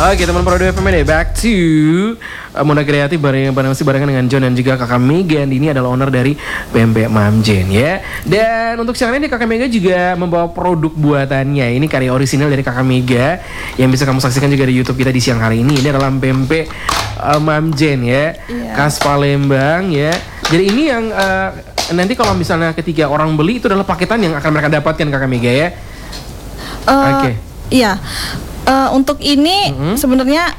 Oke teman Pro 2 FM ini back to Muda Kreatif masih barengan dengan John dan juga Kakak Mega. Ini adalah owner dari Pempek Mam Jen ya. Dan untuk siang ini Kakak Mega juga membawa produk buatannya. Ini karya orisinal dari Kakak Mega yang bisa kamu saksikan juga di YouTube kita di siang hari ini. Ini adalah Pempek Mam Jen ya, khas Palembang ya. Jadi ini yang nanti kalau misalnya ketika orang beli itu adalah paketan yang akan mereka dapatkan Kakak Mega ya. Oke. Iya. Untuk ini sebenarnya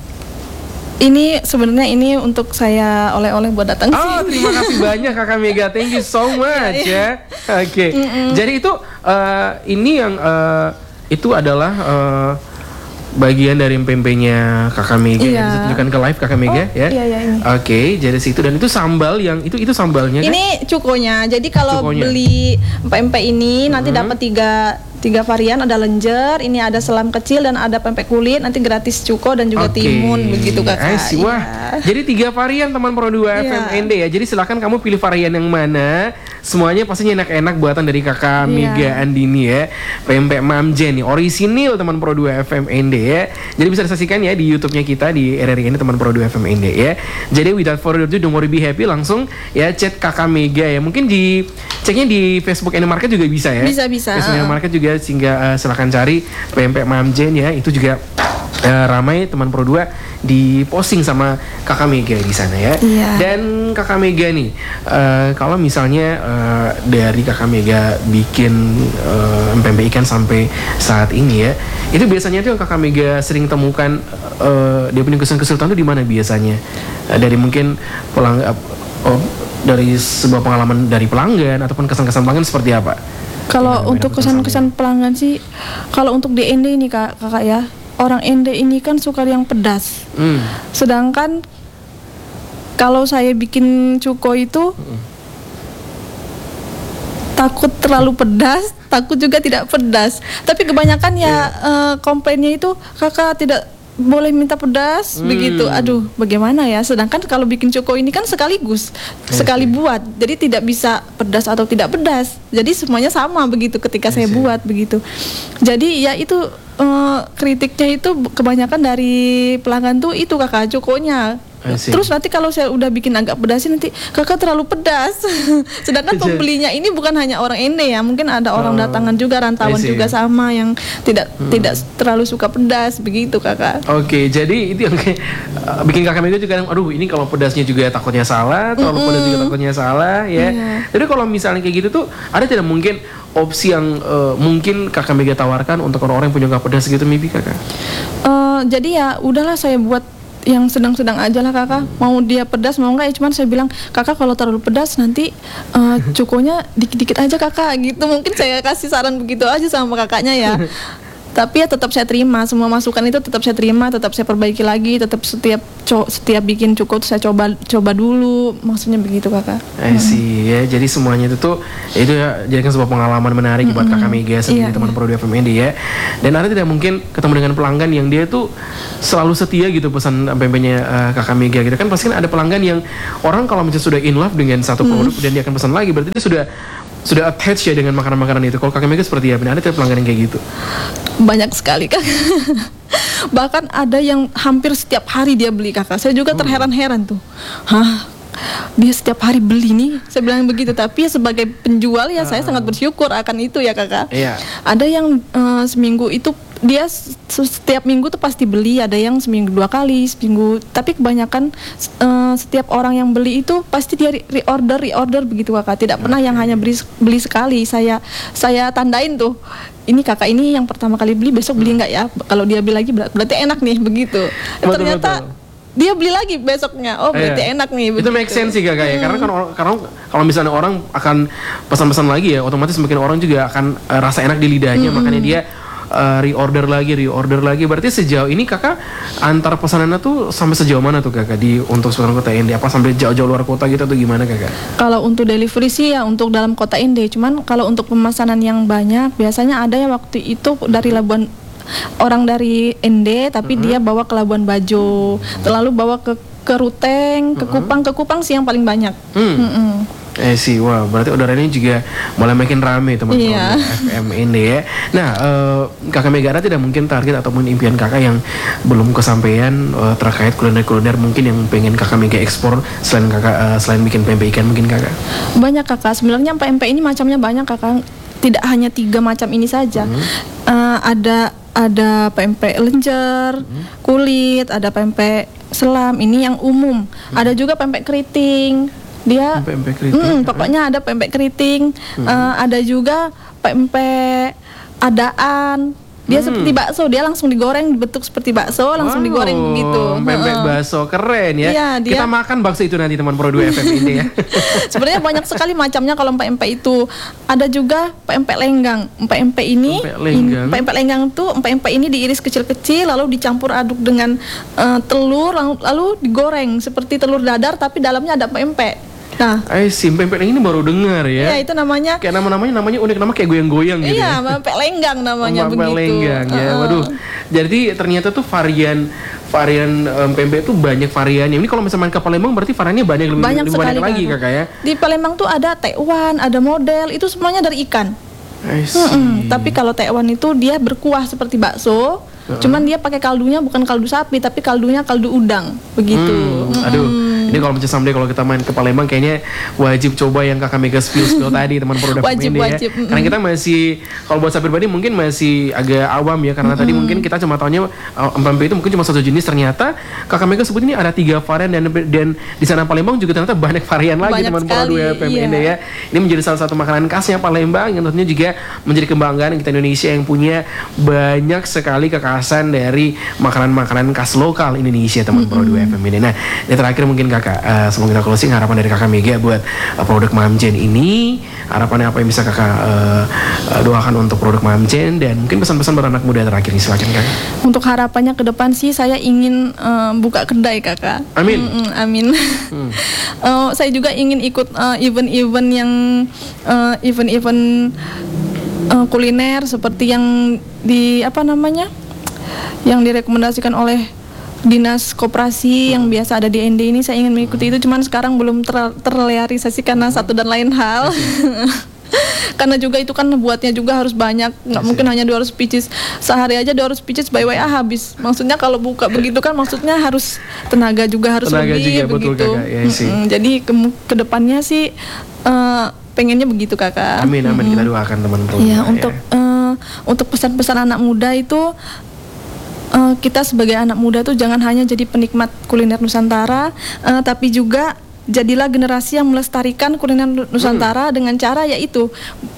ini untuk saya oleh-oleh buat datang sini. Oh, terima kasih banyak Kakak Mega. Thank you so much ya. Oke. Jadi itu ini yang itu adalah bagian dari pempeknya Kakak Mega yang bisa tunjukkan ke live Kakak Mega ya. Iya ini. Oke, jadi situ dan itu sambal yang itu sambalnya kan? Ini cukonya. Jadi kalau beli pempek ini nanti dapat tiga varian, ada lenjer, ini ada selam kecil dan ada pempek kulit, nanti gratis cuko dan juga timun begitu Kakak. Wah, jadi 3 varian teman Pro 2 FM ND ya. Jadi silakan kamu pilih varian yang mana. Semuanya pastinya enak-enak buatan dari Kakak Mega Andini ya. Pempek Mam Jen nih, orisinil teman Pro 2 FM ND ya. Jadi bisa disaksikan ya di YouTube-nya kita di RRI ini teman Pro 2 FM ND ya. Jadi without further ado, don't worry be happy, langsung ya chat Kakak Mega ya. Mungkin di ceknya di Facebook Any Market juga bisa ya. Bisa. Facebook Any Market juga sehingga silahkan cari Pempek Mam Jen ya. Itu juga ramai teman Pro 2 di posting sama Kakak Mega di sana ya. Dan Kakak Mega nih kalau misalnya dari Kakak Mega bikin pempek ikan sampai saat ini ya, itu biasanya tuh yang Kakak Mega sering temukan dia punya kesulitan tuh di mana biasanya? Dari mungkin dari sebuah pengalaman dari pelanggan ataupun kesan-kesan pelanggan seperti apa? Kalau untuk kesan-kesan pelanggan sih, kalau untuk di ND ini kakak ya, orang ND ini kan suka yang pedas. Sedangkan kalau saya bikin cuko itu takut terlalu pedas, takut juga tidak pedas. Tapi kebanyakan komplainnya itu kakak tidak boleh minta pedas begitu. Aduh, bagaimana ya? Sedangkan kalau bikin cuko ini kan sekaligus, sekali buat. Jadi tidak bisa pedas atau tidak pedas. Jadi semuanya sama begitu ketika saya buat begitu. Jadi ya itu kritiknya itu kebanyakan dari pelanggan tuh itu kakak cukonya. Terus nanti kalau saya udah bikin agak pedasin nanti kakak terlalu pedas. Sedangkan pembelinya ini bukan hanya orang ND ya, mungkin ada orang datangan juga, rantauan juga sama yang tidak terlalu suka pedas begitu kakak. Oke, jadi itu yang bikin Kakak Mega juga aduh ini kalau pedasnya juga takutnya salah, terlalu pedas juga takutnya salah ya. Jadi kalau misalnya kayak gitu tuh ada tidak mungkin opsi yang mungkin Kakak Mega tawarkan untuk orang-orang yang punya nggak pedas gitu maybe kakak? Jadi ya udahlah saya buat yang sedang-sedang aja lah kakak, mau dia pedas mau enggak ya, cuman saya bilang kakak kalau terlalu pedas nanti cukonya dikit-dikit aja kakak gitu. Mungkin saya kasih saran begitu aja sama kakaknya ya. Tapi ya tetap saya terima, semua masukan itu tetap saya terima, tetap saya perbaiki lagi, tetap setiap bikin cukup saya coba dulu, maksudnya begitu kakak. Ya, jadi semuanya itu ya jadikan sebuah pengalaman menarik buat Kakak Mega sendiri teman Pro 2 FM ND ya. Dan ada tidak mungkin ketemu dengan pelanggan yang dia tuh selalu setia gitu pesan pempeknya Kakak Mega gitu kan, pasti kan ada pelanggan yang orang kalau misalnya sudah in love dengan satu produk dan dia akan pesan lagi, berarti dia sudah attach ya dengan makanan-makanan itu. Kalau Kakak Mega seperti apa? Ada tidak pelanggan yang kayak gitu? Banyak sekali kak. Bahkan ada yang hampir setiap hari dia beli kakak. Saya juga terheran-heran tuh. Dia setiap hari beli nih, saya bilang begitu. Tapi ya sebagai penjual ya saya sangat bersyukur akan itu ya kakak. Ada yang seminggu itu dia setiap minggu tuh pasti beli, ada yang seminggu 2 kali, seminggu. Tapi kebanyakan setiap orang yang beli itu pasti dia reorder begitu kakak. Tidak pernah yang hanya beli sekali. Saya tandain tuh. Ini kakak ini yang pertama kali beli, besok beli enggak ya? Kalau dia beli lagi berarti enak nih begitu. Ternyata dia beli lagi besoknya, berarti enak nih. Itu make sense sih kakak ya, karena kalau misalnya orang akan pesan-pesan lagi ya, otomatis mungkin orang juga akan rasa enak di lidahnya, makanya dia reorder lagi. Berarti sejauh ini kakak antar pesanannya tuh sampai sejauh mana tuh kakak untuk sekarang kota ND? Apa sampai jauh-jauh luar kota gitu atau gimana kakak? Kalau untuk delivery sih ya untuk dalam kota ND, cuman kalau untuk pemesanan yang banyak biasanya ada ya waktu itu dari Labuan, orang dari ND tapi dia bawa ke Labuan Bajo, lalu bawa ke Ruteng, ke Kupang sih yang paling banyak. Sih, wah berarti udaranya juga mulai makin rame teman-teman Iya. FM ini ya. Nah, kakak Mega ada tidak mungkin target ataupun impian kakak yang belum kesampaian terkait kuliner-kuliner mungkin yang pengen kakak Mega ekspor selain kakak selain bikin pempek ikan mungkin kakak? Banyak kakak, sebenarnya pempek ini macamnya banyak kakak, tidak hanya 3 macam ini saja. Ada pempek lenjer, kulit, ada pempek selam, ini yang umum. Ada juga pempek keriting. Dia Pempek keriting. pokoknya ada pempek keriting, ada juga pempek adaan. Dia seperti bakso, dia langsung digoreng, dibentuk seperti bakso, langsung digoreng begitu. Pempek bakso keren ya. Iya, dia- Kita makan bakso itu nanti teman Pro 2 FM ini ya. Sebenarnya banyak sekali macamnya kalau pempek itu. Ada juga pempek lenggang. Pempek ini, Pempek lenggang. pempek lenggang tuh pempek ini diiris kecil-kecil lalu dicampur aduk dengan telur lalu digoreng seperti telur dadar tapi dalamnya ada pempek. Nah, Pempek ini baru dengar ya. ya itu namanya. Kayak namanya unik, nama kayak goyang-goyang gitu. Iya, ya. pempek lenggang namanya Pempek begitu. lenggang ya. Waduh. Jadi ternyata tuh varian pempek itu banyak variannya. Ini kalau misalnya ke Palembang berarti variannya lebih Banyak banyak sekali lagi Kakak. kakak ya. Di Palembang tuh ada tekwan, ada model, itu semuanya dari ikan. Tapi kalau tekwan itu dia berkuah seperti bakso, cuman dia pakai kaldunya bukan kaldu sapi tapi kaldunya kaldu udang begitu. Aduh, ini kalau misalnya someday kalau kita main ke Palembang kayaknya wajib coba yang kakak Mega spill tadi teman produk Wajib, ini wajib. ya. Karena kita masih kalau buat saya pribadi mungkin masih agak awam ya karena tadi mungkin kita cuma taunya pempek itu mungkin cuma satu jenis, ternyata kakak Mega sebut ini ada 3 varian dan di sana Palembang juga ternyata banyak varian lagi Banyak teman sekali, produk FM iya. ini ya. Ini menjadi salah satu makanan khasnya Palembang yang tentunya juga menjadi kebanggaan kita Indonesia yang punya banyak sekali kekhasan dari makanan-makanan khas lokal Indonesia teman produk FM ini. Nah, ini terakhir mungkin kakak sebelum kita closing, harapan dari kakak Mega buat produk Mamjen ini, harapannya apa yang bisa kakak doakan untuk produk Mamjen dan mungkin pesan-pesan buat anak muda terakhir nih, silakan kakak. Untuk harapannya ke depan sih saya ingin buka kedai kakak. Amin. Amin. Saya juga ingin ikut event-event yang event-event kuliner seperti yang yang direkomendasikan oleh dinas koperasi yang biasa ada di ND ini. Saya ingin mengikuti itu, cuman sekarang belum terrealisasi karena satu dan lain hal. Karena juga itu kan buatnya juga harus banyak, nggak mungkin hanya 200 pieces sehari aja. 200 pieces by WA habis. Maksudnya kalau buka begitu kan maksudnya harus tenaga juga harus Tenaga lebih juga, betul, begitu. Kakak. Ya, sih. Jadi kedepannya sih pengennya begitu kakak. Amin, kita doakan teman produk. Iya, untuk pesan-pesan anak muda itu kita sebagai anak muda tuh jangan hanya jadi penikmat kuliner Nusantara, tapi juga jadilah generasi yang melestarikan kuliner Nusantara dengan cara yaitu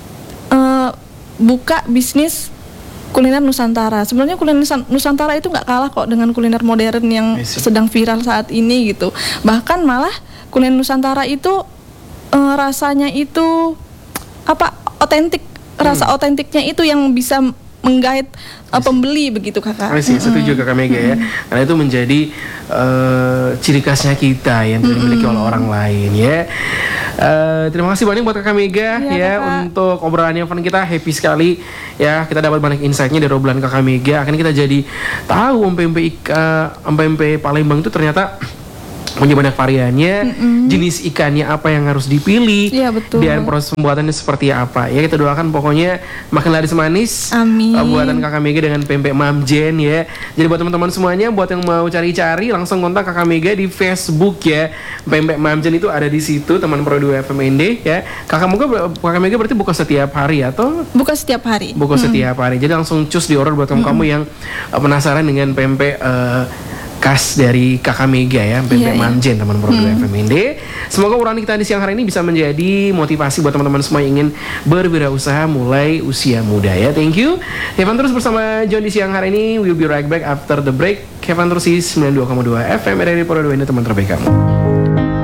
buka bisnis kuliner Nusantara. Sebenarnya kuliner Nusantara itu nggak kalah kok dengan kuliner modern yang sedang viral saat ini gitu. Bahkan malah kuliner Nusantara itu rasanya itu otentik. Rasa otentiknya itu yang bisa menggait pembeli begitu kakak. Setuju kakak Mega ya. Karena itu menjadi ciri khasnya kita yang tidak dimiliki oleh orang lain ya. Terima kasih banyak buat kakak Mega ya kakak. untuk obrolannya fun kita, happy sekali ya, kita dapat banyak insight-nya dari obrolan kakak Mega. Akhirnya kita jadi tahu pempek Palembang itu ternyata punya banyak variannya, jenis ikannya apa yang harus dipilih, Iya, betul. dan proses pembuatannya seperti apa. Ya kita doakan pokoknya makin laris manis. Amin. Buatan kakak Mega dengan pempek Mamjen ya. Jadi buat teman-teman semuanya, buat yang mau cari-cari langsung kontak kakak Mega di Facebook ya. Pempek Mamjen itu ada di situ teman Pro 2 FMND ya. Kakak Mega berarti buka setiap hari atau? Buka setiap hari. Buka setiap hari. Jadi langsung cus di order buat kamu yang penasaran dengan pempek khas dari kakak Mega ya, pempek Mamjen teman Pro 2 FMND. Semoga obrolan kita di siang hari ini bisa menjadi motivasi buat teman-teman semua yang ingin berwirausaha mulai usia muda ya. Thank you. Have fun terus bersama John di siang hari ini. We'll be right back after the break. Have fun terus di 92,2 FM dari Pro 2 ini teman terbaik kamu.